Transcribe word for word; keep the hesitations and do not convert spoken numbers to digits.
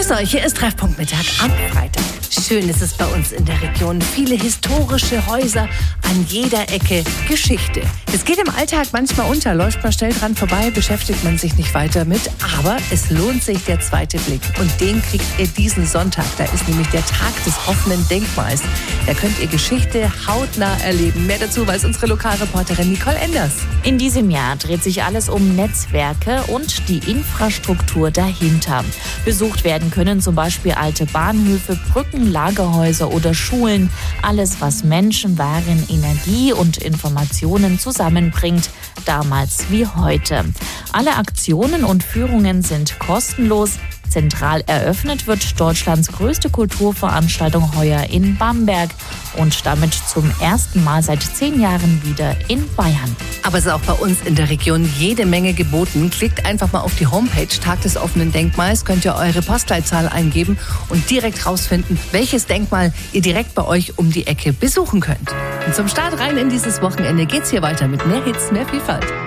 Grüß euch, hier ist Treffpunkt Mittag am Freitag. Schön ist es bei uns in der Region. Viele historische Häuser, an jeder Ecke Geschichte. Es geht im Alltag manchmal unter, läuft man schnell dran vorbei, beschäftigt man sich nicht weiter mit. Aber es lohnt sich der zweite Blick. Und den kriegt ihr diesen Sonntag. Da ist nämlich der Tag des offenen Denkmals. Da könnt ihr Geschichte hautnah erleben. Mehr dazu weiß unsere Lokalreporterin Nicole Enders. In diesem Jahr dreht sich alles um Netzwerke und die Infrastruktur dahinter. Besucht werden können zum Beispiel alte Bahnhöfe, Brücken, Lagerhäuser oder Schulen. Alles, was Menschen, Waren, Energie und Informationen zusammenbringt, damals wie heute. Alle Aktionen und Führungen sind kostenlos. Zentral eröffnet wird Deutschlands größte Kulturveranstaltung heuer in Bamberg und damit zum ersten Mal seit zehn Jahren wieder in Bayern. Aber es ist auch bei uns in der Region jede Menge geboten. Klickt einfach mal auf die Homepage Tag des offenen Denkmals, könnt ihr eure Postleitzahl eingeben und direkt rausfinden, welches Denkmal ihr direkt bei euch um die Ecke besuchen könnt. Und zum Start rein in dieses Wochenende geht's hier weiter mit mehr Hits, mehr Vielfalt.